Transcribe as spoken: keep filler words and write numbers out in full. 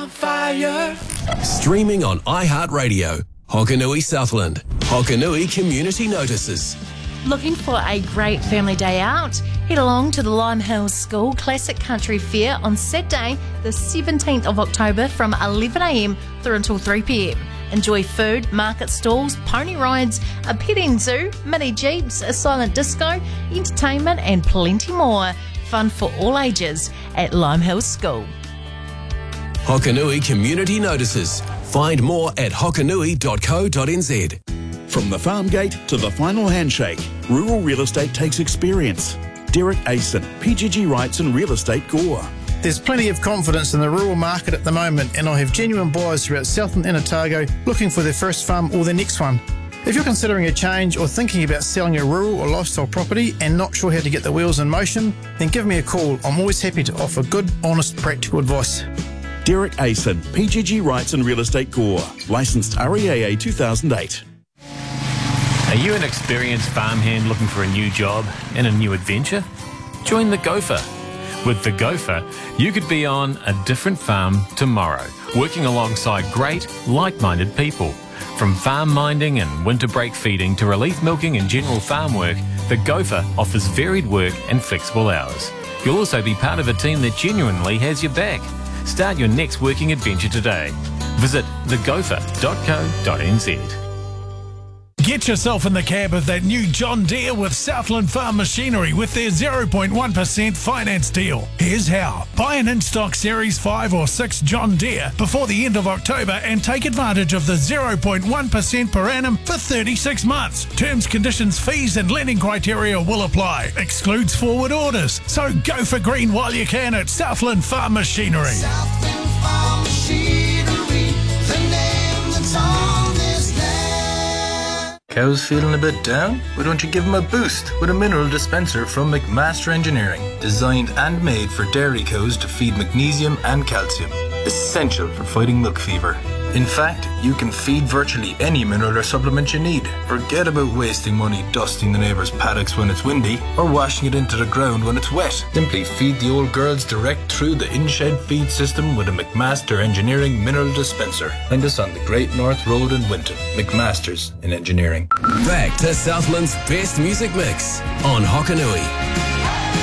on fire. Streaming on iHeartRadio. Hokanui Southland. Hokanui Community Notices. Looking for a great family day out? Head along to the Lime Hills School Classic Country Fair on Saturday, the seventeenth of October from eleven a m through until three p m. Enjoy food, market stalls, pony rides, a petting zoo, mini jeeps, a silent disco, entertainment and plenty more. Fun for all ages at Lime Hills School. Hokanui Community Notices. Find more at hokanui dot co dot n z. From the farm gate to the final handshake, rural real estate takes experience. Derek Asen, P G G Rights and Real Estate Gore. There's plenty of confidence in the rural market at the moment, and I have genuine buyers throughout Southland and Otago looking for their first farm or their next one. If you're considering a change or thinking about selling a rural or lifestyle property and not sure how to get the wheels in motion, then give me a call. I'm always happy to offer good, honest, practical advice. Derek Asen, P G G Rights and Real Estate Gore. Licensed R E A A two thousand eight. Are you an experienced farmhand looking for a new job and a new adventure? Join the Gopher. With the Gopher, you could be on a different farm tomorrow, working alongside great, like-minded people. From farm minding and winter break feeding to relief milking and general farm work, the Gopher offers varied work and flexible hours. You'll also be part of a team that genuinely has your back. Start your next working adventure today. Visit the gopher dot co dot n z. Get yourself in the cab of that new John Deere with Southland Farm Machinery with their zero point one percent finance deal. Here's how. Buy an in-stock Series five or six John Deere before the end of October and take advantage of the zero point one percent per annum for thirty-six months. Terms, conditions, fees and lending criteria will apply. Excludes forward orders. So go for green while you can at Southland Farm Machinery. Southland Farm Machinery, the name that's on this land. Cows feeling a bit down? Why don't you give them a boost with a mineral dispenser from McMaster Engineering, designed and made for dairy cows to feed magnesium and calcium, essential for fighting milk fever. In fact, you can feed virtually any mineral or supplement you need. Forget about wasting money dusting the neighbour's paddocks when it's windy or washing it into the ground when it's wet. Simply feed the old girls direct through the in-shed feed system with a McMaster Engineering mineral dispenser. Find us on the Great North Road in Winton. McMaster's in Engineering. Back to Southland's best music mix on Hokanui.